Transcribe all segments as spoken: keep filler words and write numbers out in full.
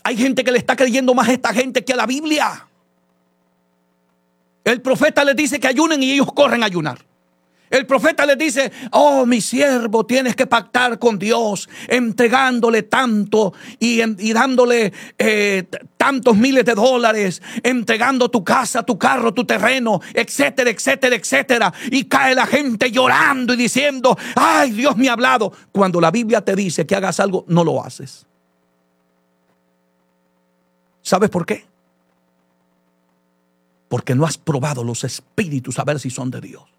Hay gente que le está creyendo más a esta gente que a la Biblia. El profeta les dice que ayunen y ellos corren a ayunar. El profeta les dice, oh, mi siervo, tienes que pactar con Dios, entregándole tanto y, y dándole eh, tantos miles de dólares, entregando tu casa, tu carro, tu terreno, etcétera, etcétera, etcétera. Y cae la gente llorando y diciendo, ay, Dios me ha hablado. Cuando la Biblia te dice que hagas algo, no lo haces. ¿Sabes por qué? Porque no has probado los espíritus a ver si son de Dios.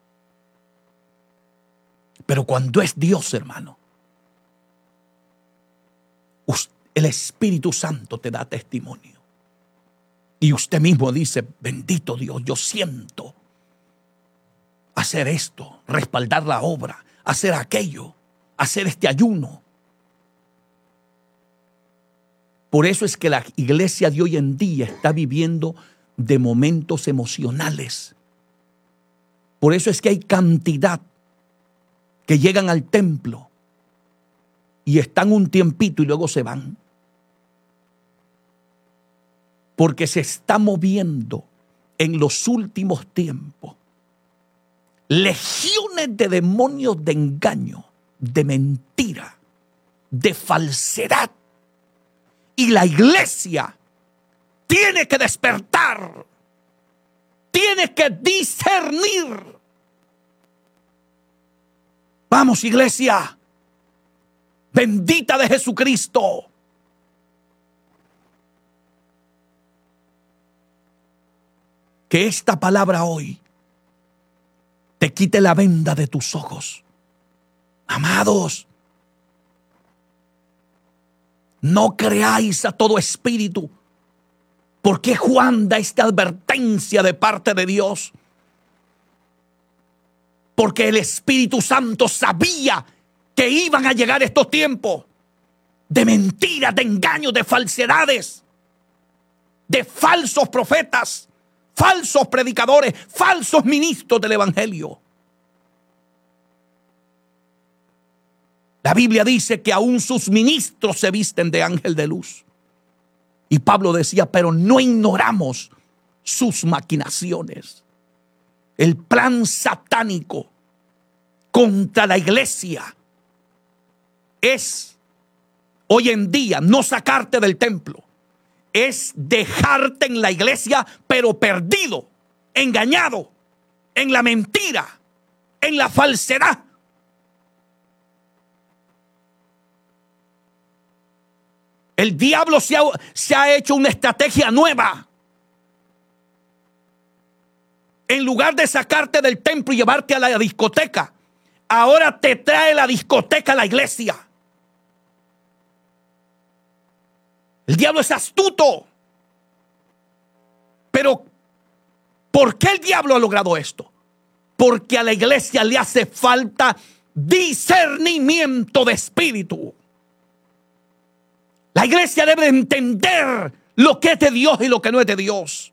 Pero cuando es Dios, hermano, el Espíritu Santo te da testimonio. Y usted mismo dice, bendito Dios, yo siento hacer esto, respaldar la obra, hacer aquello, hacer este ayuno. Por eso es que la iglesia de hoy en día está viviendo de momentos emocionales. Por eso es que hay cantidad que llegan al templo y están un tiempito y luego se van. Porque se está moviendo en los últimos tiempos legiones de demonios de engaño, de mentira, de falsedad. Y la iglesia tiene que despertar, tiene que discernir. Vamos, iglesia, bendita de Jesucristo. Que esta palabra hoy te quite la venda de tus ojos. Amados, no creáis a todo espíritu. ¿Por qué Juan da esta advertencia de parte de Dios? Porque el Espíritu Santo sabía que iban a llegar estos tiempos de mentiras, de engaños, de falsedades, de falsos profetas, falsos predicadores, falsos ministros del Evangelio. La Biblia dice que aún sus ministros se visten de ángel de luz. Y Pablo decía, pero no ignoramos sus maquinaciones. El plan satánico contra la iglesia es hoy en día no sacarte del templo, es dejarte en la iglesia pero perdido, engañado, en la mentira, en la falsedad. El diablo se ha, se ha hecho una estrategia nueva. En lugar de sacarte del templo y llevarte a la discoteca, ahora te trae la discoteca a la iglesia. El diablo es astuto. Pero, ¿por qué el diablo ha logrado esto? Porque a la iglesia le hace falta discernimiento de espíritu. La iglesia debe entender lo que es de Dios y lo que no es de Dios.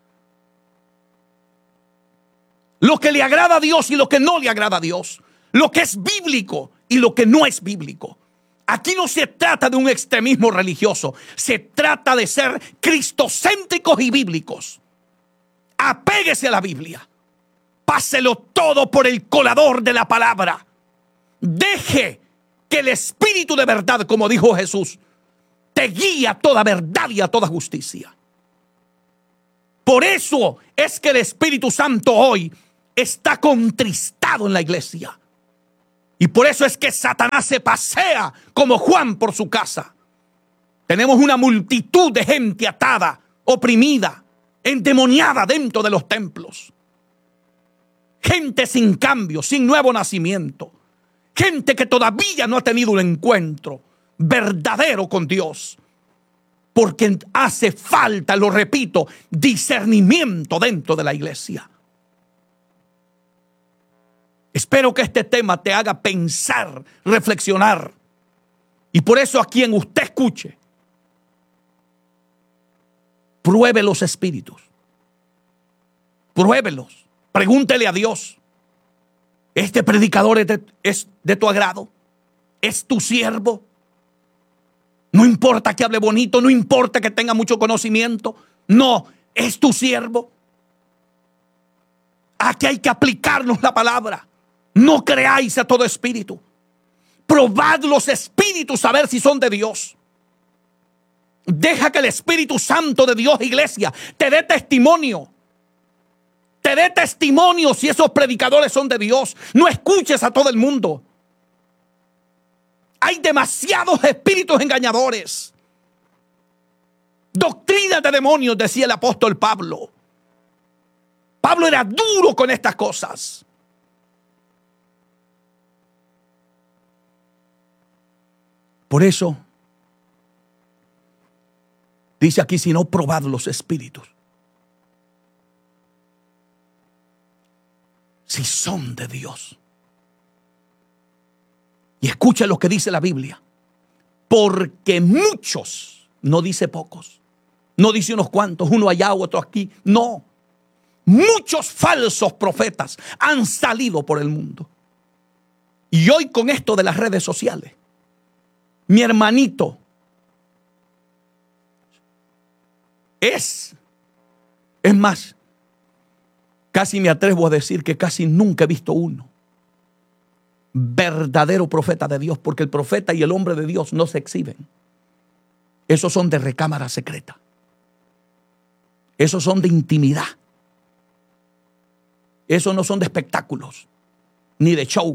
Lo que le agrada a Dios y lo que no le agrada a Dios. Lo que es bíblico y lo que no es bíblico. Aquí no se trata de un extremismo religioso. Se trata de ser cristocéntricos y bíblicos. Apéguese a la Biblia. Páselo todo por el colador de la palabra. Deje que el Espíritu de verdad, como dijo Jesús, te guía a toda verdad y a toda justicia. Por eso es que el Espíritu Santo hoy está contristado en la iglesia. Y por eso es que Satanás se pasea como Juan por su casa. Tenemos una multitud de gente atada, oprimida, endemoniada dentro de los templos. Gente sin cambio, sin nuevo nacimiento. Gente que todavía no ha tenido un encuentro verdadero con Dios. Porque hace falta, lo repito, discernimiento dentro de la iglesia. Espero que este tema te haga pensar, reflexionar. Y por eso a quien usted escuche, pruebe los espíritus. Pruébelos. Pregúntele a Dios. ¿Este predicador es de, es de tu agrado? ¿Es tu siervo? No importa que hable bonito, no importa que tenga mucho conocimiento. No, es tu siervo. Aquí hay que aplicarnos la palabra. No creáis a todo espíritu. Probad los espíritus a ver si son de Dios. Deja que el Espíritu Santo de Dios, iglesia, te dé testimonio. Te dé testimonio si esos predicadores son de Dios. No escuches a todo el mundo. Hay demasiados espíritus engañadores. Doctrina de demonios, decía el apóstol Pablo. Pablo era duro con estas cosas. Por eso, dice aquí, si no, probad los espíritus. Si son de Dios. Y escucha lo que dice la Biblia. Porque muchos, no dice pocos, no dice unos cuantos, uno allá, otro aquí, no. Muchos falsos profetas han salido por el mundo. Y hoy con esto de las redes sociales, mi hermanito, es, es más, casi me atrevo a decir que casi nunca he visto uno verdadero profeta de Dios, porque el profeta y el hombre de Dios no se exhiben. Esos son de recámara secreta. Esos son de intimidad. Esos no son de espectáculos, ni de show.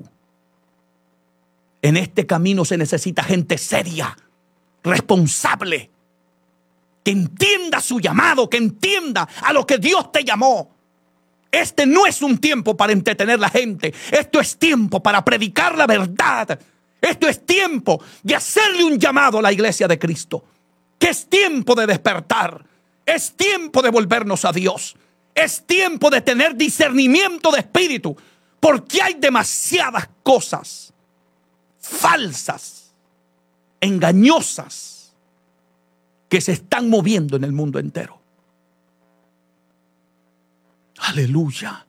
En este camino se necesita gente seria, responsable, que entienda su llamado, que entienda a lo que Dios te llamó. Este no es un tiempo para entretener a la gente. Esto es tiempo para predicar la verdad. Esto es tiempo de hacerle un llamado a la iglesia de Cristo. Que es tiempo de despertar. Es tiempo de volvernos a Dios. Es tiempo de tener discernimiento de espíritu. Porque hay demasiadas cosas falsas, engañosas, que se están moviendo en el mundo entero. Aleluya.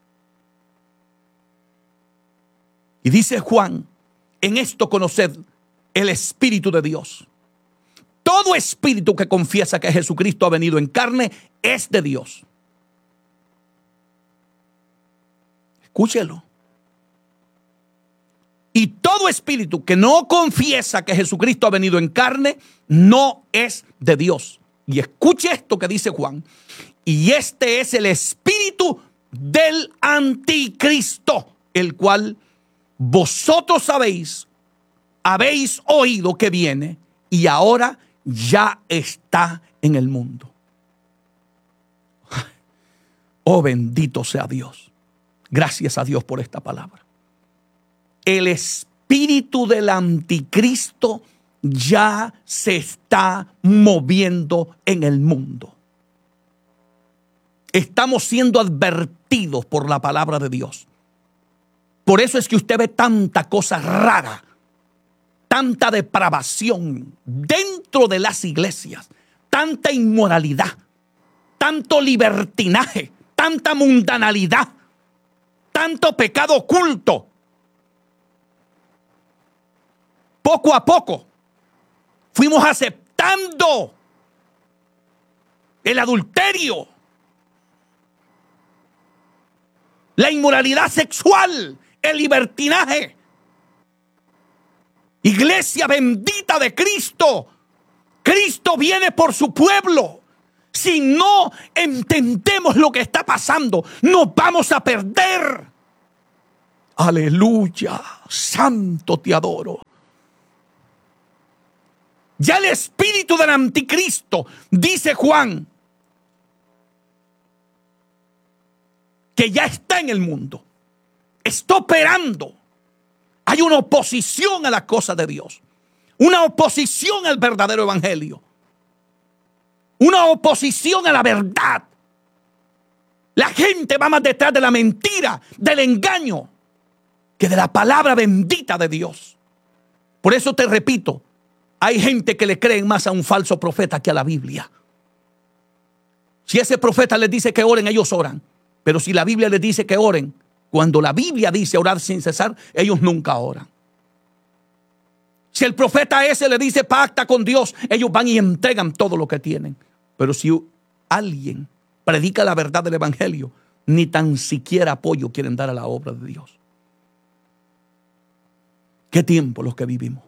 Y dice Juan, en esto conoced el Espíritu de Dios. Todo espíritu que confiesa que Jesucristo ha venido en carne es de Dios. Escúchelo. Y todo espíritu que no confiesa que Jesucristo ha venido en carne no es de Dios. Y escuche esto que dice Juan. Y este es el espíritu del anticristo, el cual vosotros sabéis, habéis oído que viene y ahora ya está en el mundo. Oh, bendito sea Dios. Gracias a Dios por esta palabra. El espíritu del anticristo ya se está moviendo en el mundo. Estamos siendo advertidos por la palabra de Dios. Por eso es que usted ve tanta cosa rara, tanta depravación dentro de las iglesias, tanta inmoralidad, tanto libertinaje, tanta mundanalidad, tanto pecado oculto. Poco a poco fuimos aceptando el adulterio, la inmoralidad sexual, el libertinaje. Iglesia bendita de Cristo, Cristo viene por su pueblo. Si no entendemos lo que está pasando, nos vamos a perder. Aleluya, santo te adoro. Ya el espíritu del anticristo, dice Juan, que ya está en el mundo, está operando. Hay una oposición a las cosas de Dios, una oposición al verdadero evangelio, una oposición a la verdad. La gente va más detrás de la mentira, del engaño, que de la palabra bendita de Dios. Por eso te repito, hay gente que le creen más a un falso profeta que a la Biblia. Si ese profeta les dice que oren, ellos oran. Pero si la Biblia les dice que oren, cuando la Biblia dice orar sin cesar, ellos nunca oran. Si el profeta ese le dice pacta con Dios, ellos van y entregan todo lo que tienen. Pero si alguien predica la verdad del evangelio, ni tan siquiera apoyo quieren dar a la obra de Dios. ¿Qué tiempo los que vivimos?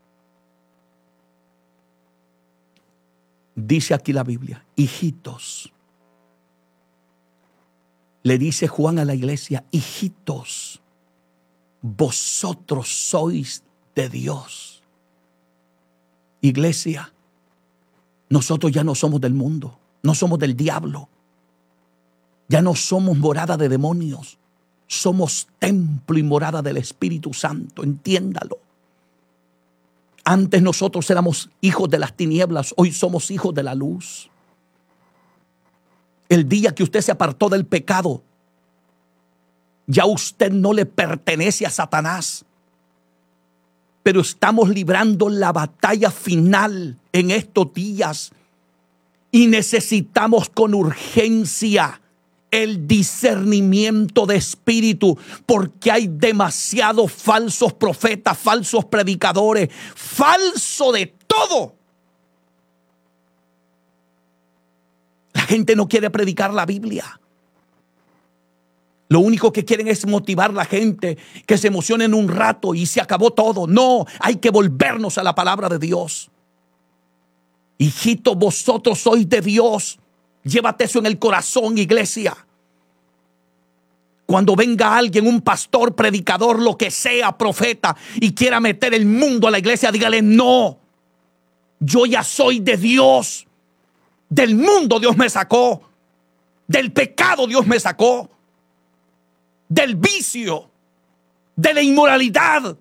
Dice aquí la Biblia, hijitos. Le dice Juan a la iglesia, hijitos, vosotros sois de Dios. Iglesia, nosotros ya no somos del mundo, no somos del diablo. Ya no somos morada de demonios, somos templo y morada del Espíritu Santo, entiéndalo. Antes nosotros éramos hijos de las tinieblas, hoy somos hijos de la luz. El día que usted se apartó del pecado, ya usted no le pertenece a Satanás. Pero estamos librando la batalla final en estos días y necesitamos con urgencia el discernimiento de espíritu, porque hay demasiados falsos profetas, falsos predicadores, falso de todo. La gente no quiere predicar la Biblia. Lo único que quieren es motivar a la gente que se emocionen un rato y se acabó todo. No, hay que volvernos a la palabra de Dios. Hijitos, vosotros sois de Dios. Llévate eso en el corazón, iglesia. Cuando venga alguien, un pastor, predicador, lo que sea, profeta, y quiera meter el mundo a la iglesia, dígale no. Yo ya soy de Dios. Del mundo Dios me sacó. Del pecado Dios me sacó. Del vicio. De la inmoralidad.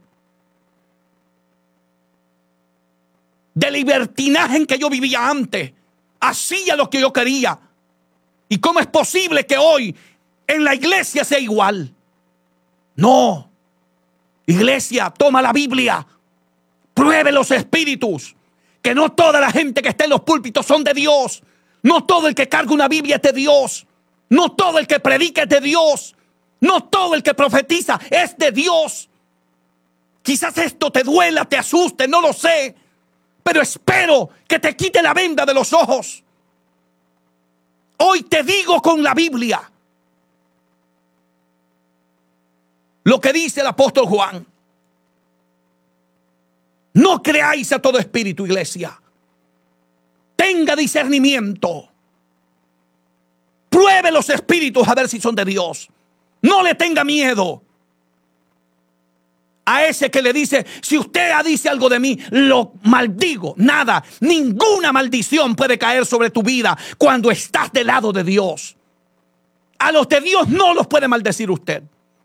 Del libertinaje en que yo vivía antes. Hacía lo que yo quería. ¿Y cómo es posible que hoy en la iglesia sea igual? No. Iglesia, toma la Biblia. Pruebe los espíritus. Que no toda la gente que está en los púlpitos son de Dios. No todo el que carga una Biblia es de Dios. No todo el que predica es de Dios. No todo el que profetiza es de Dios. Quizás esto te duela, te asuste, no lo sé. Pero espero que te quite la venda de los ojos. Hoy te digo con la Biblia lo que dice el apóstol Juan. No creáis a todo espíritu, iglesia. Tenga discernimiento. Pruebe los espíritus a ver si son de Dios. No le tenga miedo a ese que le dice, si usted dice algo de mí, lo maldigo. Nada, ninguna maldición puede caer sobre tu vida cuando estás del lado de Dios. A los de Dios no los puede maldecir usted.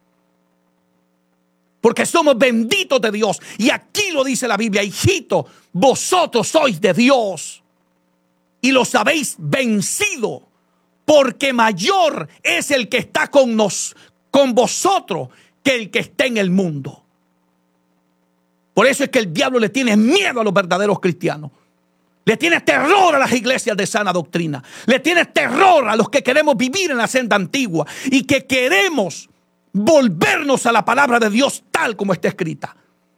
Porque somos benditos de Dios. Y aquí lo dice la Biblia, hijito, vosotros sois de Dios. Y los habéis vencido. Porque mayor es el que está con, nos, con vosotros que el que está en el mundo. Por eso es que el diablo le tiene miedo a los verdaderos cristianos. Le tiene terror a las iglesias de sana doctrina. Le tiene terror a los que queremos vivir en la senda antigua y que queremos volvernos a la palabra de Dios tal como está escrita.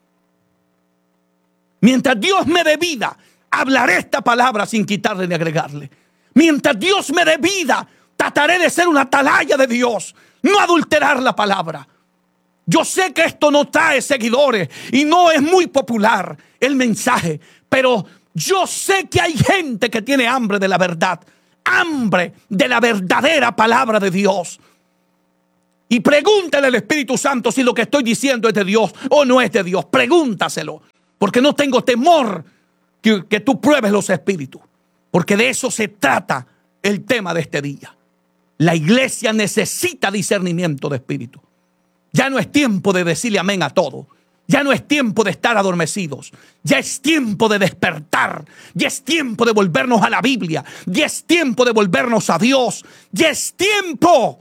Mientras Dios me dé vida, hablaré esta palabra sin quitarle ni agregarle. Mientras Dios me dé vida, trataré de ser una atalaya de Dios, no adulterar la palabra. Yo sé que esto no trae seguidores y no es muy popular el mensaje, pero yo sé que hay gente que tiene hambre de la verdad, hambre de la verdadera palabra de Dios. Y pregúntale al Espíritu Santo si lo que estoy diciendo es de Dios o no es de Dios. Pregúntaselo, porque no tengo temor que, que tú pruebes los espíritus, porque de eso se trata el tema de este día. La iglesia necesita discernimiento de espíritu. Ya no es tiempo de decirle amén a todo. Ya no es tiempo de estar adormecidos. Ya es tiempo de despertar. Ya es tiempo de volvernos a la Biblia. Ya es tiempo de volvernos a Dios. Ya es tiempo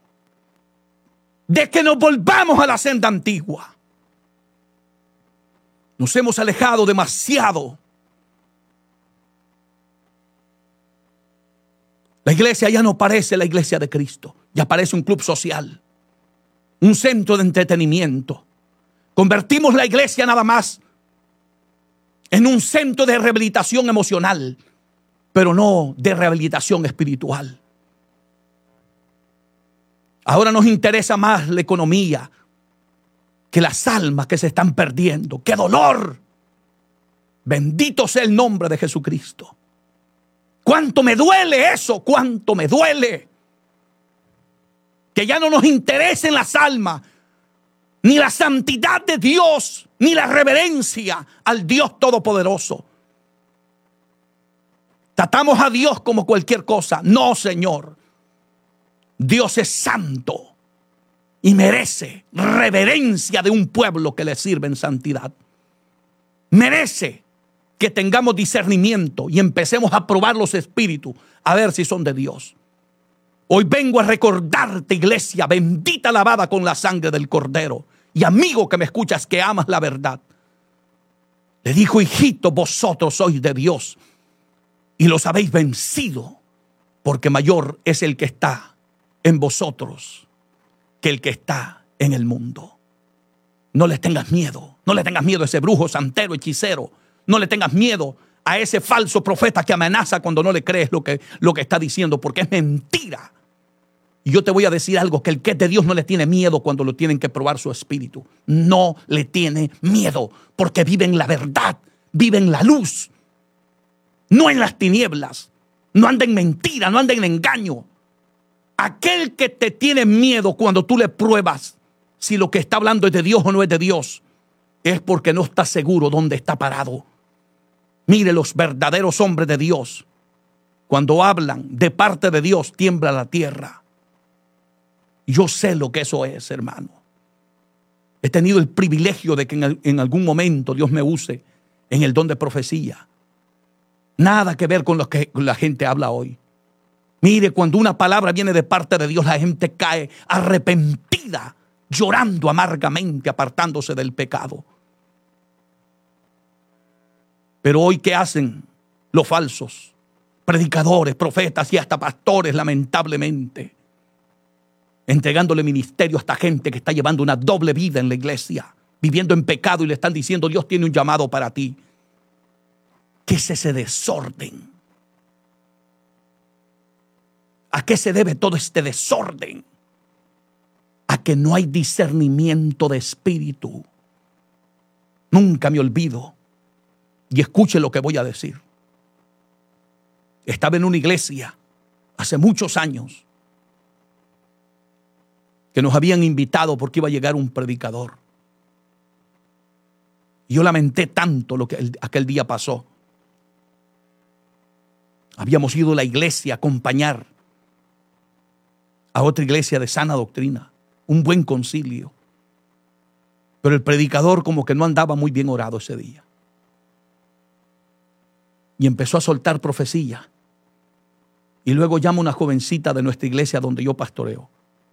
de que nos volvamos a la senda antigua. Nos hemos alejado demasiado. La iglesia ya no parece la iglesia de Cristo. Ya parece un club social. Un centro de entretenimiento. Convertimos la iglesia nada más en un centro de rehabilitación emocional, pero no de rehabilitación espiritual. Ahora nos interesa más la economía que las almas que se están perdiendo. ¡Qué dolor! Bendito sea el nombre de Jesucristo. ¡Cuánto me duele eso! ¡Cuánto me duele! Que ya no nos interesen las almas, ni la santidad de Dios, ni la reverencia al Dios Todopoderoso. Tratamos a Dios como cualquier cosa. No, Señor. Dios es santo y merece reverencia de un pueblo que le sirve en santidad. Merece que tengamos discernimiento y empecemos a probar los espíritus a ver si son de Dios. Hoy vengo a recordarte, iglesia bendita, lavada con la sangre del Cordero, y amigo que me escuchas, que amas la verdad. Le dijo: hijito, vosotros sois de Dios y los habéis vencido, porque mayor es el que está en vosotros que el que está en el mundo. No les tengas miedo. No le tengas miedo a ese brujo, santero, hechicero. No le tengas miedo a ese falso profeta que amenaza cuando no le crees lo que, lo que está diciendo, porque es mentira. Y yo te voy a decir algo, que el que es de Dios no le tiene miedo cuando lo tienen que probar su espíritu. No le tiene miedo, porque vive en la verdad, vive en la luz, no en las tinieblas. No anda en mentira, no anda en engaño. Aquel que te tiene miedo cuando tú le pruebas si lo que está hablando es de Dios o no es de Dios, es porque no está seguro dónde está parado. Mire, los verdaderos hombres de Dios, cuando hablan de parte de Dios, tiembla la tierra. Yo sé lo que eso es, hermano. He tenido el privilegio de que en, en algún momento Dios me use en el don de profecía. Nada que ver con lo que la gente habla hoy. Mire, cuando una palabra viene de parte de Dios, la gente cae arrepentida, llorando amargamente, apartándose del pecado. Pero hoy, ¿qué hacen los falsos? Predicadores, profetas y hasta pastores, lamentablemente, entregándole ministerio a esta gente que está llevando una doble vida en la iglesia, viviendo en pecado, y le están diciendo: Dios tiene un llamado para ti. ¿Qué es ese desorden? ¿A qué se debe todo este desorden? A que no hay discernimiento de espíritu. Nunca me olvido, y escuche lo que voy a decir. Estaba en una iglesia hace muchos años que nos habían invitado porque iba a llegar un predicador. Y yo lamenté tanto lo que el, aquel día pasó. Habíamos ido a la iglesia a acompañar a otra iglesia de sana doctrina, un buen concilio. Pero el predicador como que no andaba muy bien orado ese día. Y empezó a soltar profecía. Y luego llama a una jovencita de nuestra iglesia donde yo pastoreo.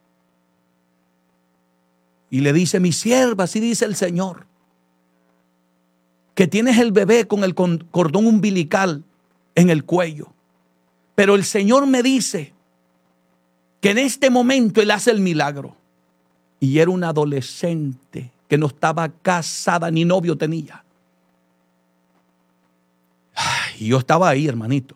Y le dice: mi sierva, así dice el Señor, que tienes el bebé con el cordón umbilical en el cuello. Pero el Señor me dice que en este momento Él hace el milagro. Y era una adolescente que no estaba casada ni novio tenía. Y yo estaba ahí, hermanito.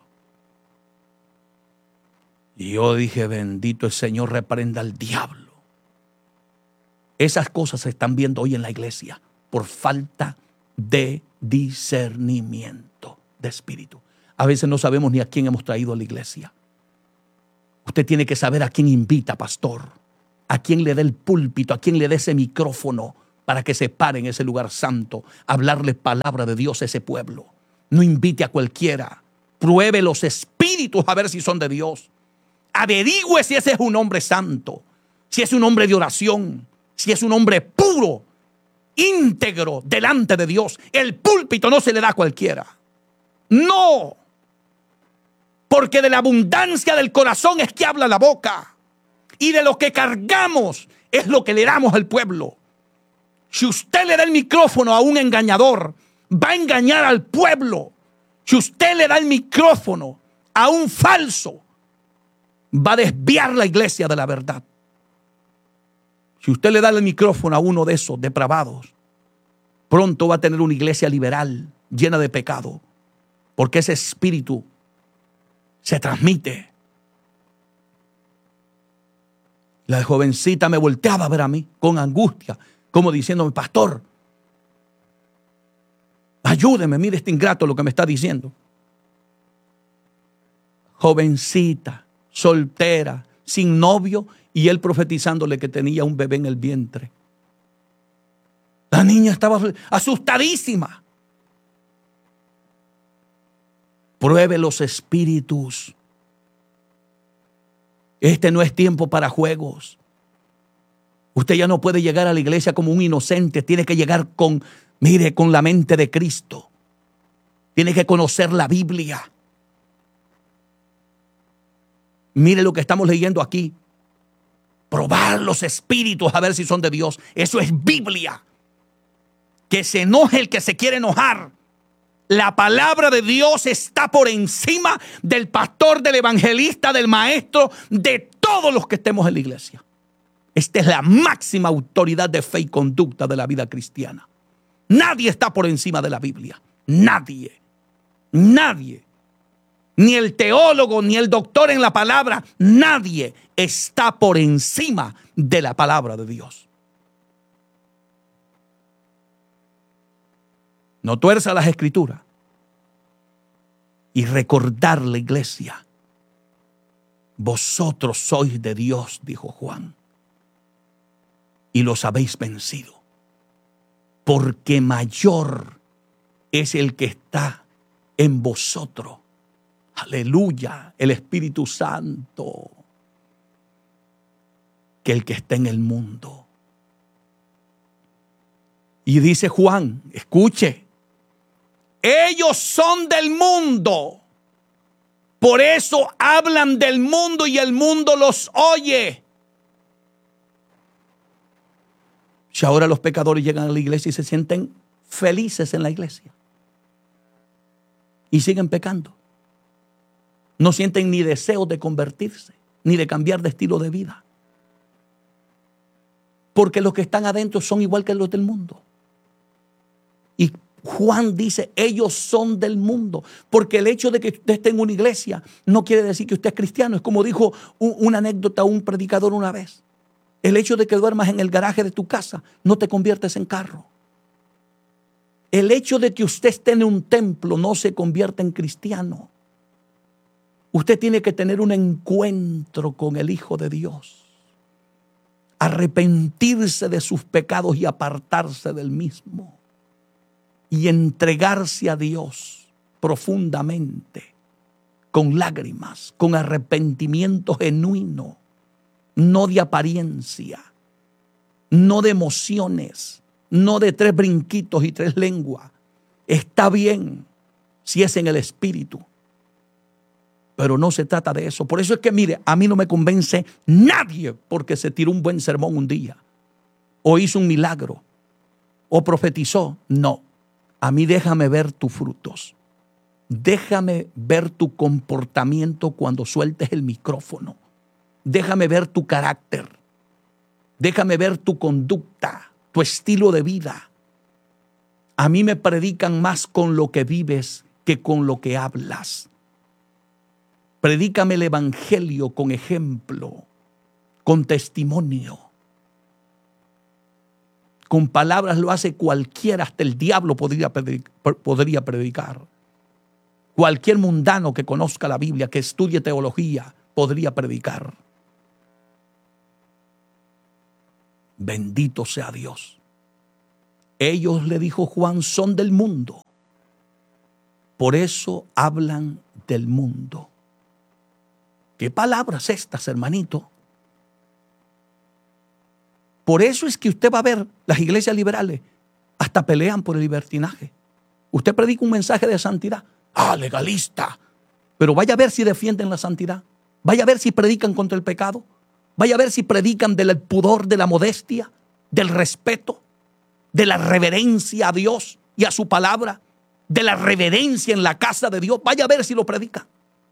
Y yo dije: bendito el Señor, reprenda al diablo. Esas cosas se están viendo hoy en la iglesia por falta de discernimiento de espíritu. A veces no sabemos ni a quién hemos traído a la iglesia. Usted tiene que saber a quién invita, pastor, a quién le da el púlpito, a quién le da ese micrófono para que se pare en ese lugar santo, a hablarle palabra de Dios a ese pueblo. No invite a cualquiera. Pruebe los espíritus a ver si son de Dios. Averigüe si ese es un hombre santo, si es un hombre de oración, si es un hombre puro, íntegro delante de Dios. El púlpito no se le da a cualquiera. No. Porque de la abundancia del corazón es que habla la boca. Y de lo que cargamos es lo que le damos al pueblo. Si usted le da el micrófono a un engañador, va a engañar al pueblo. Si usted le da el micrófono a un falso, va a desviar la iglesia de la verdad. Si usted le da el micrófono a uno de esos depravados, pronto va a tener una iglesia liberal, llena de pecado, porque ese espíritu se transmite. La jovencita me volteaba a ver a mí con angustia, como diciéndome: pastor, ayúdeme, mire este ingrato lo que me está diciendo. Jovencita, soltera, sin novio, y él profetizándole que tenía un bebé en el vientre. La niña estaba asustadísima. Pruebe los espíritus. Este no es tiempo para juegos. Usted ya no puede llegar a la iglesia como un inocente. Tiene que llegar con, mire, con la mente de Cristo. Tiene que conocer la Biblia. Mire lo que estamos leyendo aquí. Probar los espíritus a ver si son de Dios. Eso es Biblia. Que se enoje el que se quiere enojar. La palabra de Dios está por encima del pastor, del evangelista, del maestro, de todos los que estemos en la iglesia. Esta es la máxima autoridad de fe y conducta de la vida cristiana. Nadie está por encima de la Biblia. Nadie. Nadie. Ni el teólogo, ni el doctor en la palabra. Nadie está por encima de la palabra de Dios. No tuerza las escrituras. Y recordar la iglesia. Vosotros sois de Dios, dijo Juan, y los habéis vencido, porque mayor es el que está en vosotros. Aleluya, el Espíritu Santo, que el que está en el mundo. Y dice Juan, escuche, ellos son del mundo, por eso hablan del mundo y el mundo los oye. Si ahora los pecadores llegan a la iglesia y se sienten felices en la iglesia y siguen pecando, no sienten ni deseo de convertirse, ni de cambiar de estilo de vida, porque los que están adentro son igual que los del mundo. Y Juan dice, ellos son del mundo, porque el hecho de que usted esté en una iglesia no quiere decir que usted es cristiano. Es como dijo un, una anécdota un predicador una vez: el hecho de que duermas en el garaje de tu casa no te conviertes en carro. El hecho de que usted esté en un templo no se convierte en cristiano. Usted tiene que tener un encuentro con el Hijo de Dios, arrepentirse de sus pecados y apartarse del mismo, y entregarse a Dios profundamente, con lágrimas, con arrepentimiento genuino, no de apariencia, no de emociones, no de tres brinquitos y tres lenguas. Está bien si es en el Espíritu, pero no se trata de eso. Por eso es que, mire, a mí no me convence nadie porque se tiró un buen sermón un día, o hizo un milagro, o profetizó. No. A mí déjame ver tus frutos. Déjame ver tu comportamiento cuando sueltes el micrófono. Déjame ver tu carácter. Déjame ver tu conducta, tu estilo de vida. A mí me predican más con lo que vives que con lo que hablas. Predícame el evangelio con ejemplo, con testimonio. Con palabras lo hace cualquiera, hasta el diablo podría predicar. Cualquier mundano que conozca la Biblia, que estudie teología, podría predicar. Bendito sea Dios. Ellos, le dijo Juan, son del mundo. Por eso hablan del mundo. ¿Qué palabras estas, hermanito? Por eso es que usted va a ver las iglesias liberales hasta pelean por el libertinaje. Usted predica un mensaje de santidad. Ah, legalista. Pero vaya a ver si defienden la santidad. Vaya a ver si predican contra el pecado. Vaya a ver si predican del pudor, de la modestia, del respeto, de la reverencia a Dios y a su palabra, de la reverencia en la casa de Dios. Vaya a ver si lo predican.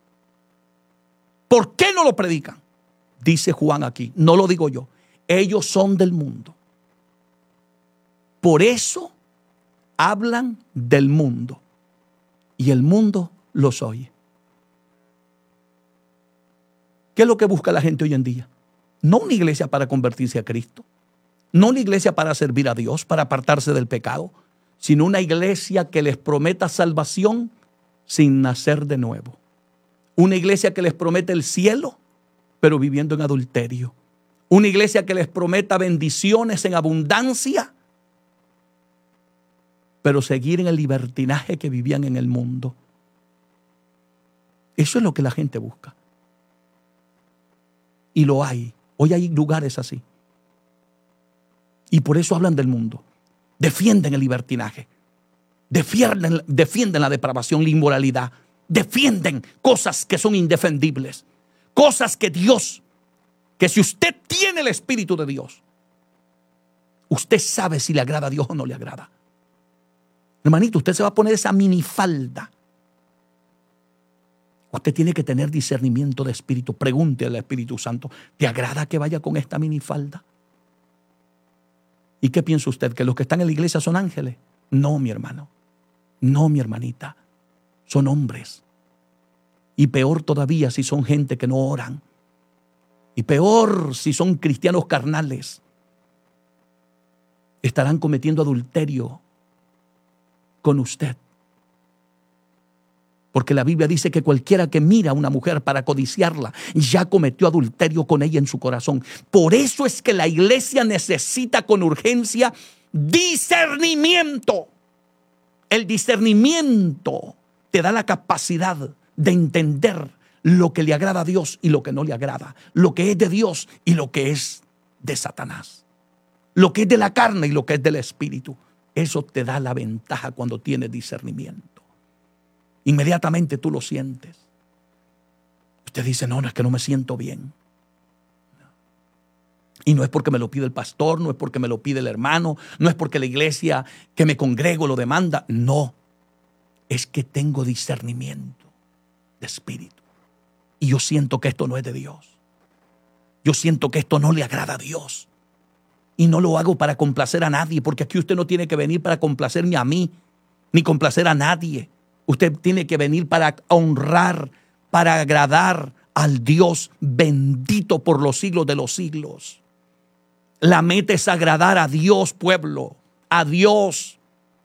¿Por qué no lo predican? Dice Juan aquí, no lo digo yo. Ellos son del mundo. Por eso hablan del mundo. y el mundo los oye. ¿Qué es lo que busca la gente hoy en día? No una iglesia para convertirse a Cristo, no una iglesia para servir a Dios, para apartarse del pecado, sino una iglesia que les prometa salvación sin nacer de nuevo. Una iglesia que les promete el cielo, pero viviendo en adulterio. Una iglesia que les prometa bendiciones en abundancia, pero seguir en el libertinaje que vivían en el mundo. Eso es lo que la gente busca. Y lo hay. Hoy hay lugares así. Y por eso hablan del mundo. Defienden el libertinaje. Defienden, defienden la depravación, la inmoralidad. Defienden cosas que son indefendibles. Cosas que Dios, que si usted tiene el Espíritu de Dios, usted sabe si le agrada a Dios o no le agrada. Hermanito, usted se va a poner esa minifalda. Usted tiene que tener discernimiento de espíritu. Pregunte al Espíritu Santo, ¿te agrada que vaya con esta minifalda? ¿Y qué piensa usted? ¿Que los que están en la iglesia son ángeles? No, mi hermano. No, mi hermanita. Son hombres. Y peor todavía si son gente que no oran. Y peor si son cristianos carnales. Estarán cometiendo adulterio con usted. Porque la Biblia dice que cualquiera que mira a una mujer para codiciarla ya cometió adulterio con ella en su corazón. Por eso es que la iglesia necesita con urgencia discernimiento. El discernimiento te da la capacidad de entender lo que le agrada a Dios y lo que no le agrada. Lo que es de Dios y lo que es de Satanás. Lo que es de la carne y lo que es del espíritu. Eso te da la ventaja cuando tienes discernimiento. Inmediatamente tú lo sientes. Usted dice, no, no es que no me siento bien. Y no es porque me lo pide el pastor, no es porque me lo pide el hermano, no es porque la iglesia que me congrego lo demanda. No, es que tengo discernimiento de espíritu. Y yo siento que esto no es de Dios. Yo siento que esto no le agrada a Dios. Y no lo hago para complacer a nadie, porque aquí usted no tiene que venir para complacer ni a mí, ni complacer a nadie. Usted tiene que venir para honrar, para agradar al Dios bendito por los siglos de los siglos. La meta es agradar a Dios, pueblo, a Dios.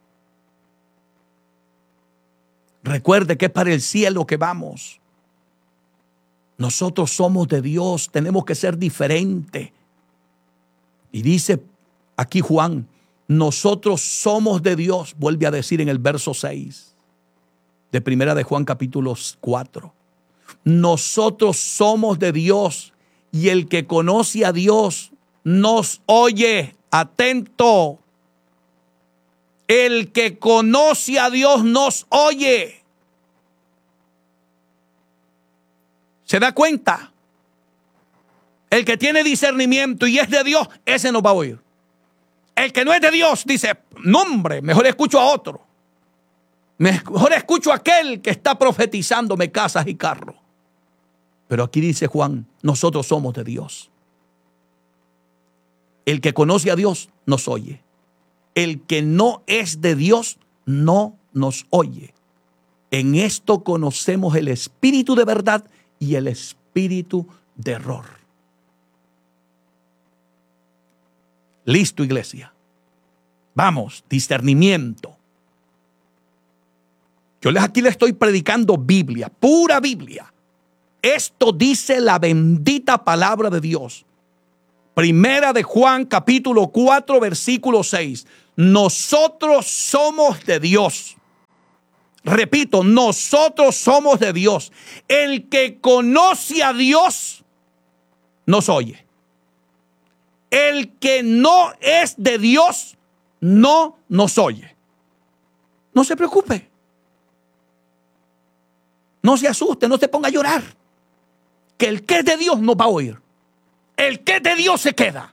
Recuerde que es para el cielo que vamos. Nosotros somos de Dios, tenemos que ser diferentes. Y dice aquí Juan, nosotros somos de Dios, vuelve a decir en el verso seis. De primera de Juan capítulo cuatro. Nosotros somos de Dios y el que conoce a Dios nos oye. Atento. El que conoce a Dios nos oye. ¿Se da cuenta? El que tiene discernimiento y es de Dios, ese nos va a oír. El que no es de Dios dice, no hombre, mejor escucho a otro. Mejor escucho a aquel que está profetizándome casas y carros. Pero aquí dice Juan, nosotros somos de Dios. El que conoce a Dios nos oye. El que no es de Dios no nos oye. En esto conocemos el espíritu de verdad y el espíritu de error. Listo, iglesia. Vamos, discernimiento. Yo les aquí les estoy predicando Biblia, pura Biblia. Esto dice la bendita palabra de Dios. Primera de Juan, capítulo cuatro, versículo seis. Nosotros somos de Dios. Repito, nosotros somos de Dios. El que conoce a Dios nos oye. El que no es de Dios no nos oye. No se preocupe. No se asuste, no se ponga a llorar. Que el que es de Dios nos va a oír. El que es de Dios se queda.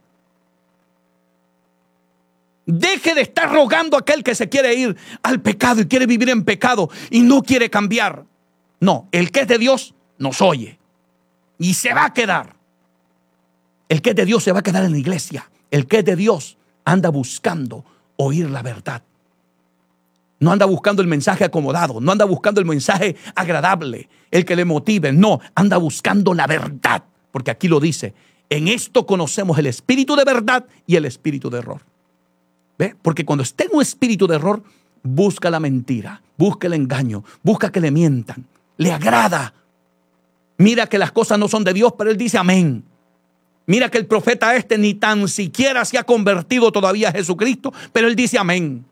Deje de estar rogando a aquel que se quiere ir al pecado y quiere vivir en pecado y no quiere cambiar. No, el que es de Dios nos oye y se va a quedar. El que es de Dios se va a quedar en la iglesia. El que es de Dios anda buscando oír la verdad. No anda buscando el mensaje acomodado, no anda buscando el mensaje agradable, el que le motive, no, anda buscando la verdad, porque aquí lo dice, en esto conocemos el espíritu de verdad y el espíritu de error. ¿Ve? Porque cuando esté en un espíritu de error, busca la mentira, busca el engaño, busca que le mientan, le agrada. Mira que las cosas no son de Dios, pero él dice amén. Mira que el profeta este ni tan siquiera se ha convertido todavía a Jesucristo, pero él dice amén.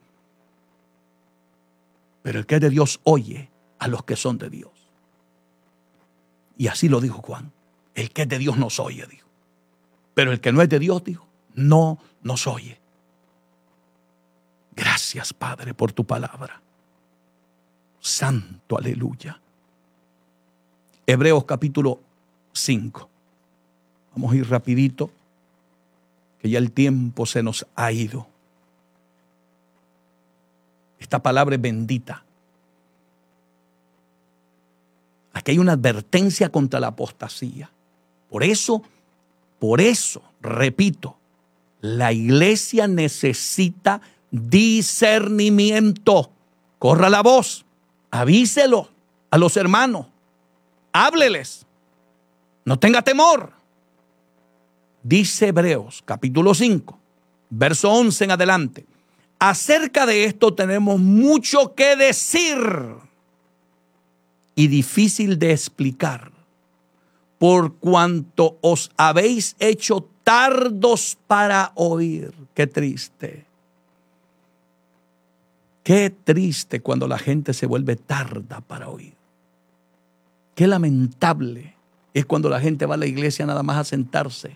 Pero el que es de Dios oye a los que son de Dios. Y así lo dijo Juan. El que es de Dios nos oye, dijo. Pero el que no es de Dios, dijo, no nos oye. Gracias, Padre, por tu palabra. Santo, aleluya. Hebreos capítulo cinco. Vamos a ir rapidito, que ya el tiempo se nos ha ido. Esta palabra es bendita. Aquí hay una advertencia contra la apostasía. Por eso, por eso, repito, la iglesia necesita discernimiento. Corra la voz, avíselo a los hermanos, hábleles, no tenga temor. Dice Hebreos capítulo cinco, verso once en adelante. Acerca de esto tenemos mucho que decir y difícil de explicar, por cuanto os habéis hecho tardos para oír. Qué triste. Qué triste cuando la gente se vuelve tarda para oír. Qué lamentable es cuando la gente va a la iglesia nada más a sentarse,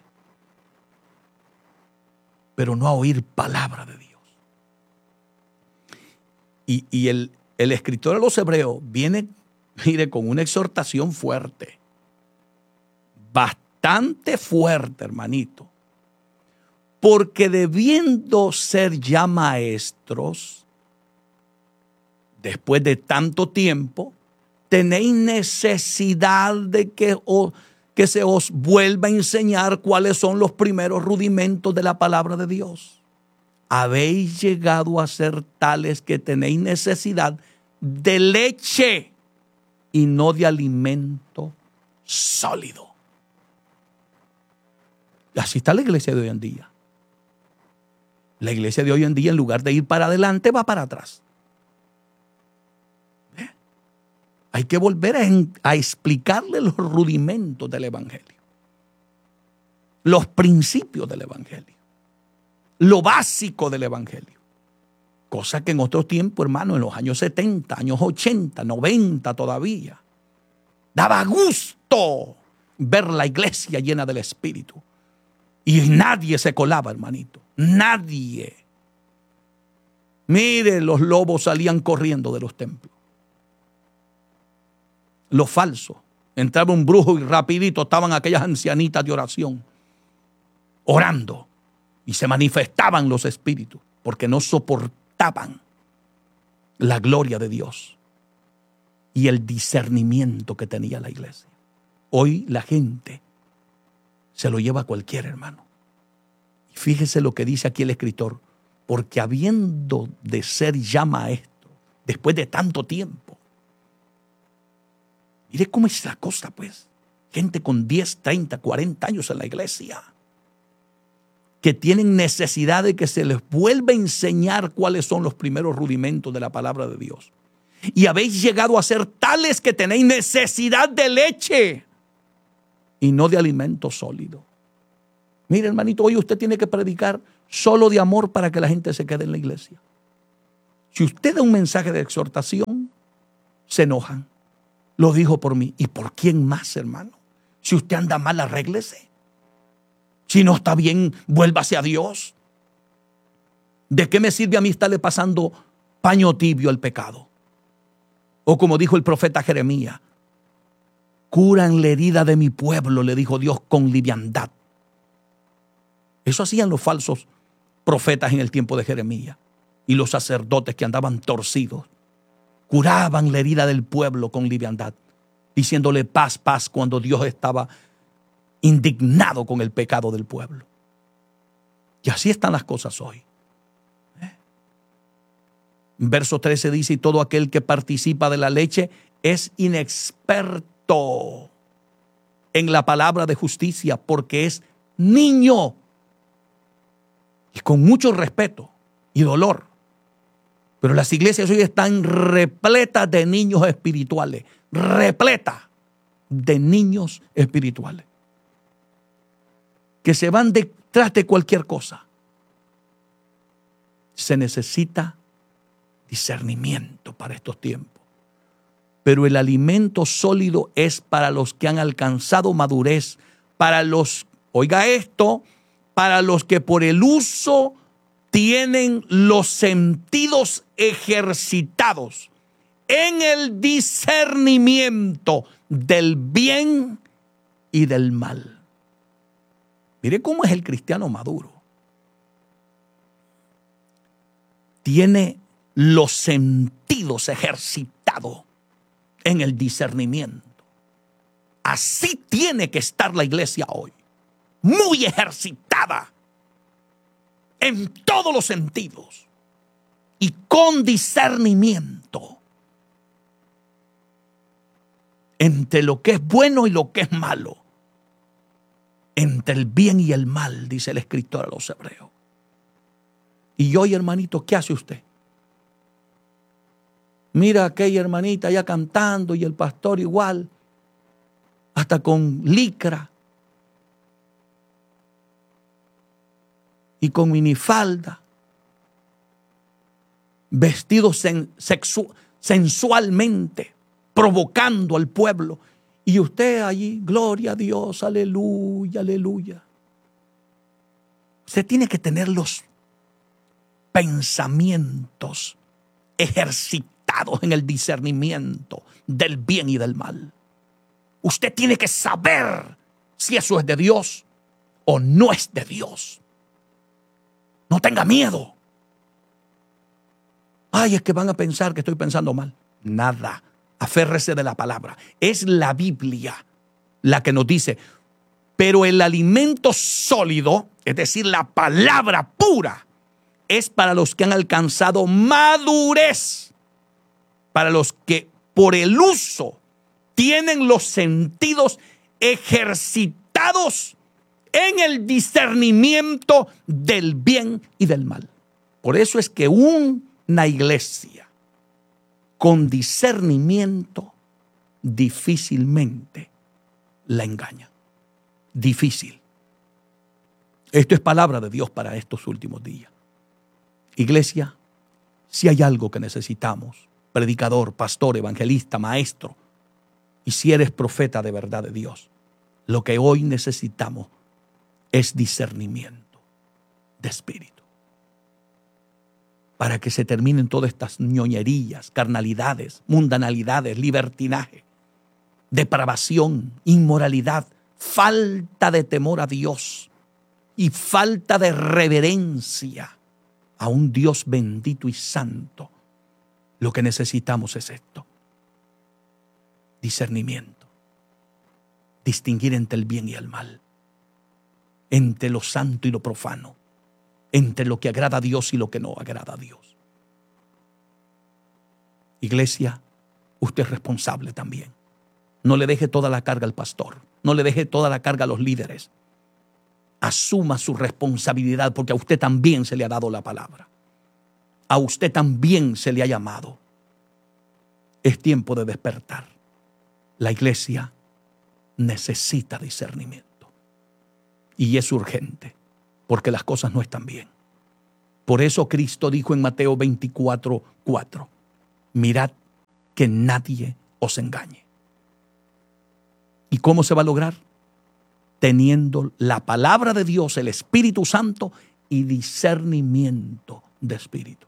pero no a oír palabra de Dios. Y, y el, el escritor de los Hebreos viene, mire, con una exhortación fuerte. Bastante fuerte, hermanito. Porque debiendo ser ya maestros, después de tanto tiempo, tenéis necesidad de que, os, que se os vuelva a enseñar cuáles son los primeros rudimentos de la palabra de Dios. Habéis llegado a ser tales que tenéis necesidad de leche y no de alimento sólido. Así está la iglesia de hoy en día. La iglesia de hoy en día, en lugar de ir para adelante, va para atrás. ¿Eh? Hay que volver a, a explicarle los rudimentos del evangelio, los principios del evangelio, lo básico del evangelio. Cosa que en otro tiempo, hermano, en los años setenta, años ochenta, noventa todavía, daba gusto ver la iglesia llena del Espíritu. Y nadie se colaba, hermanito. Nadie. Mire, los lobos salían corriendo de los templos. Los falsos. Entraba un brujo y rapidito estaban aquellas ancianitas de oración, orando. Y se manifestaban los espíritus, porque no soportaban la gloria de Dios y el discernimiento que tenía la iglesia. Hoy la gente se lo lleva a cualquier hermano. Y fíjese lo que dice aquí el escritor, porque habiendo de ser ya maestro, después de tanto tiempo, mire cómo es la cosa, pues, gente con diez, treinta, cuarenta años en la iglesia, que tienen necesidad de que se les vuelva a enseñar cuáles son los primeros rudimentos de la palabra de Dios. Y habéis llegado a ser tales que tenéis necesidad de leche y no de alimento sólido. Mire, hermanito, hoy usted tiene que predicar solo de amor para que la gente se quede en la iglesia. Si usted da un mensaje de exhortación, se enojan. Lo dijo por mí. ¿Y por quién más, hermano? Si usted anda mal, arréglese. Si no está bien, vuélvase a Dios. ¿De qué me sirve a mí estarle pasando paño tibio al pecado? O como dijo el profeta Jeremías, curan la herida de mi pueblo, le dijo Dios con liviandad. Eso hacían los falsos profetas en el tiempo de Jeremías y los sacerdotes que andaban torcidos. Curaban la herida del pueblo con liviandad, diciéndole paz, paz, cuando Dios estaba indignado con el pecado del pueblo. Y así están las cosas hoy. ¿Eh? Verso trece dice, y todo aquel que participa de la leche es inexperto en la palabra de justicia, porque es niño. Y con mucho respeto y dolor. Pero las iglesias hoy están repletas de niños espirituales. Repletas de niños espirituales. Que se van detrás de cualquier cosa. Se necesita discernimiento para estos tiempos. Pero el alimento sólido es para los que han alcanzado madurez, para los, oiga esto, para los que por el uso tienen los sentidos ejercitados en el discernimiento del bien y del mal. Mire cómo es el cristiano maduro. Tiene los sentidos ejercitados en el discernimiento. Así tiene que estar la iglesia hoy. Muy ejercitada en todos los sentidos y con discernimiento entre lo que es bueno y lo que es malo, entre el bien y el mal, dice el escritor a los hebreos. Y hoy, hermanito, ¿qué hace usted? Mira a aquella hermanita allá cantando y el pastor igual, hasta con licra y con minifalda, vestidos sen, sexu, sensualmente, provocando al pueblo. Y usted allí, gloria a Dios, aleluya, aleluya. Usted tiene que tener los pensamientos ejercitados en el discernimiento del bien y del mal. Usted tiene que saber si eso es de Dios o no es de Dios. No tenga miedo. Ay, es que van a pensar que estoy pensando mal. Nada. Aférrese de la palabra. Es la Biblia la que nos dice, pero el alimento sólido, es decir, la palabra pura, es para los que han alcanzado madurez, para los que por el uso tienen los sentidos ejercitados en el discernimiento del bien y del mal. Por eso es que una iglesia con discernimiento difícilmente la engaña. Difícil. Esto es palabra de Dios para estos últimos días. Iglesia, si hay algo que necesitamos, predicador, pastor, evangelista, maestro, y si eres profeta de verdad de Dios, lo que hoy necesitamos es discernimiento de espíritu. Para que se terminen todas estas ñoñerías, carnalidades, mundanalidades, libertinaje, depravación, inmoralidad, falta de temor a Dios y falta de reverencia a un Dios bendito y santo. Lo que necesitamos es esto: discernimiento, distinguir entre el bien y el mal, entre lo santo y lo profano, entre lo que agrada a Dios y lo que no agrada a Dios. Iglesia, usted es responsable también. No le deje toda la carga al pastor, no le deje toda la carga a los líderes. Asuma su responsabilidad, porque a usted también se le ha dado la palabra. A usted también se le ha llamado. Es tiempo de despertar. La iglesia necesita discernimiento. Y es urgente, porque las cosas no están bien. Por eso Cristo dijo en Mateo veinticuatro, cuatro, mirad que nadie os engañe. ¿Y cómo se va a lograr? Teniendo la palabra de Dios, el Espíritu Santo y discernimiento de espíritu.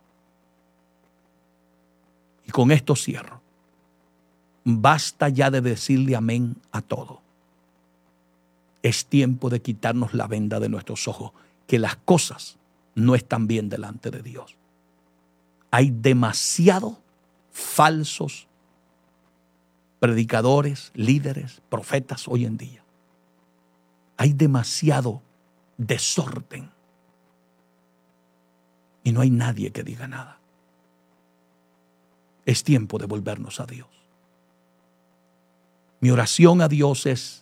Y con esto cierro. Basta ya de decirle amén a todo. Es tiempo de quitarnos la venda de nuestros ojos, que las cosas no están bien delante de Dios. Hay demasiado falsos predicadores, líderes, profetas hoy en día. Hay demasiado desorden y no hay nadie que diga nada. Es tiempo de volvernos a Dios. Mi oración a Dios es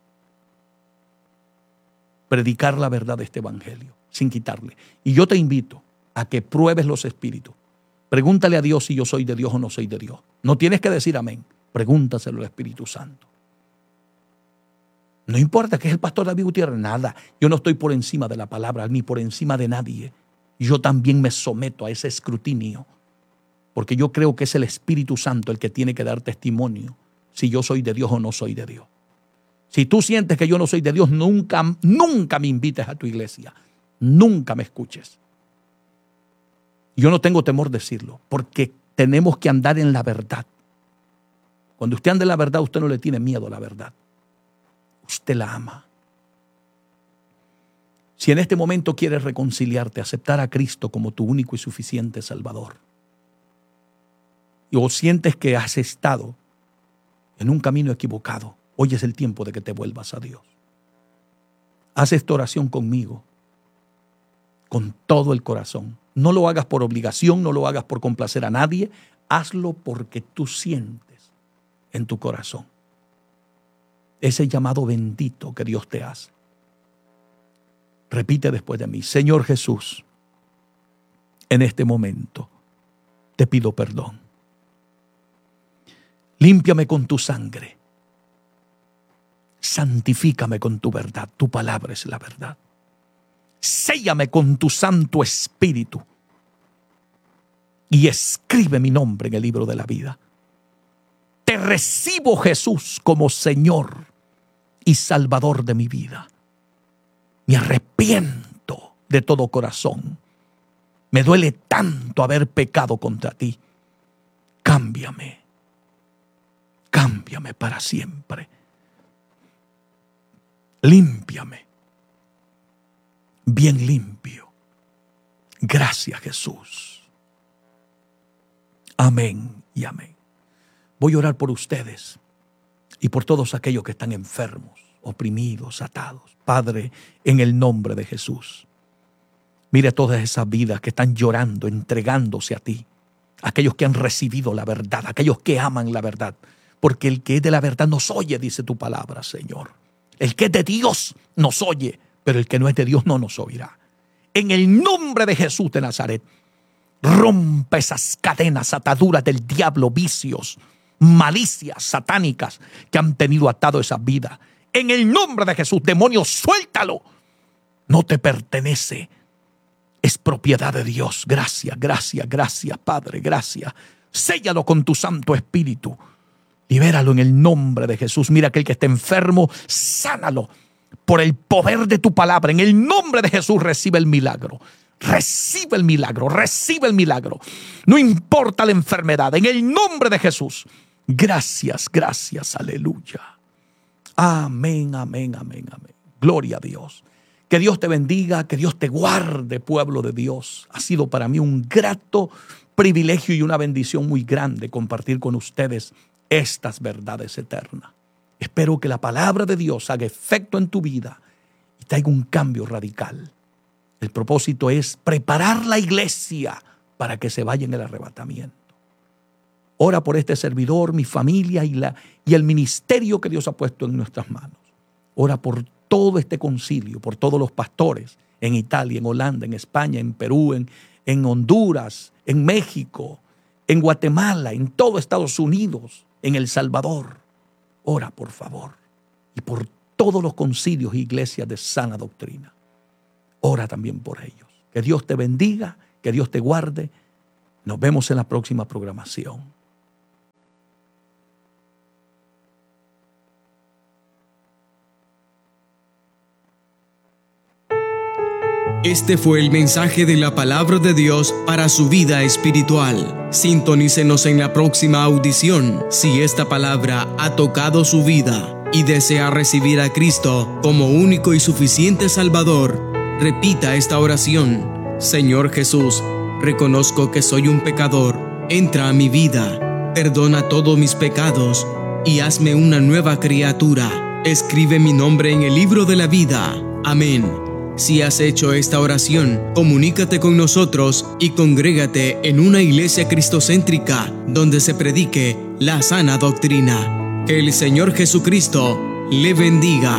predicar la verdad de este evangelio, sin quitarle. Y yo te invito a que pruebes los espíritus. Pregúntale a Dios si yo soy de Dios o no soy de Dios. No tienes que decir amén. Pregúntaselo al Espíritu Santo. No importa que es el pastor David Gutiérrez, nada. Yo no estoy por encima de la palabra, ni por encima de nadie. Yo también me someto a ese escrutinio, porque yo creo que es el Espíritu Santo el que tiene que dar testimonio si yo soy de Dios o no soy de Dios. Si tú sientes que yo no soy de Dios, nunca, nunca me invites a tu iglesia. Nunca me escuches. Yo no tengo temor de decirlo, porque tenemos que andar en la verdad. Cuando usted anda en la verdad, usted no le tiene miedo a la verdad. Usted la ama. Si en este momento quieres reconciliarte, aceptar a Cristo como tu único y suficiente Salvador, o sientes que has estado en un camino equivocado, hoy es el tiempo de que te vuelvas a Dios. Haz esta oración conmigo, con todo el corazón. No lo hagas por obligación, no lo hagas por complacer a nadie. Hazlo porque tú sientes en tu corazón ese llamado bendito que Dios te hace. Repite después de mí: Señor Jesús, en este momento te pido perdón. Límpiame con tu sangre. Santifícame con tu verdad. Tu palabra es la verdad. Séllame con tu Santo Espíritu y escribe mi nombre en el libro de la vida. Te recibo, Jesús, como Señor y Salvador de mi vida. Me arrepiento de todo corazón. Me duele tanto haber pecado contra ti. Cámbiame. Cámbiame para siempre. Límpiame. Bien limpio. Gracias, Jesús. Amén y amén. Voy a orar por ustedes y por todos aquellos que están enfermos, oprimidos, atados. Padre, en el nombre de Jesús, mira todas esas vidas que están llorando, entregándose a ti. Aquellos que han recibido la verdad, aquellos que aman la verdad. Porque el que es de la verdad nos oye, dice tu palabra, Señor. El que es de Dios nos oye, pero el que no es de Dios no nos oirá. En el nombre de Jesús de Nazaret, rompe esas cadenas, ataduras del diablo, vicios, malicias satánicas que han tenido atado esa vida. En el nombre de Jesús, demonio, suéltalo. No te pertenece. Es propiedad de Dios. Gracias, gracias, gracias, Padre, gracias. Séllalo con tu Santo Espíritu. Libéralo en el nombre de Jesús. Mira, aquel que esté enfermo, sánalo por el poder de tu palabra. En el nombre de Jesús recibe el milagro. Recibe el milagro, recibe el milagro. No importa la enfermedad, en el nombre de Jesús. Gracias, gracias, aleluya. Amén, amén, amén, amén. Gloria a Dios. Que Dios te bendiga, que Dios te guarde, pueblo de Dios. Ha sido para mí un grato privilegio y una bendición muy grande compartir con ustedes estas verdades eternas. Espero que la palabra de Dios haga efecto en tu vida y traiga un cambio radical. El propósito es preparar la iglesia para que se vaya en el arrebatamiento. Ora por este servidor, mi familia y, la, y el ministerio que Dios ha puesto en nuestras manos. Ora por todo este concilio, por todos los pastores en Italia, en Holanda, en España, en Perú, en, en Honduras, en México, en Guatemala, en todo Estados Unidos, en El Salvador. Ora, por favor. Y por todos los concilios e iglesias de sana doctrina. Ora también por ellos. Que Dios te bendiga, que Dios te guarde. Nos vemos en la próxima programación. Este fue el mensaje de la palabra de Dios para su vida espiritual. Sintonícenos en la próxima audición. Si esta palabra ha tocado su vida y desea recibir a Cristo como único y suficiente Salvador, repita esta oración. Señor Jesús, reconozco que soy un pecador. Entra a mi vida, perdona todos mis pecados y hazme una nueva criatura. Escribe mi nombre en el libro de la vida. Amén. Si has hecho esta oración, comunícate con nosotros y congrégate en una iglesia cristocéntrica donde se predique la sana doctrina. Que el Señor Jesucristo le bendiga.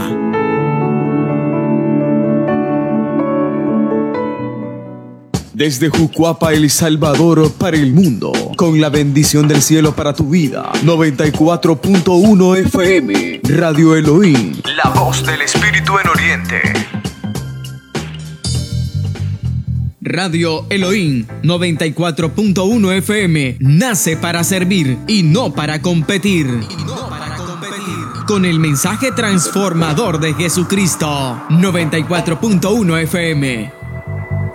Desde Jucuapa, El Salvador, para el mundo, con la bendición del cielo para tu vida. noventa y cuatro punto uno F M, Radio Elohim, la voz del Espíritu en Oriente. Radio Elohim noventa y cuatro punto uno F M nace para servir y no para competir. Y no para competir. Con el mensaje transformador de Jesucristo. noventa y cuatro punto uno F M.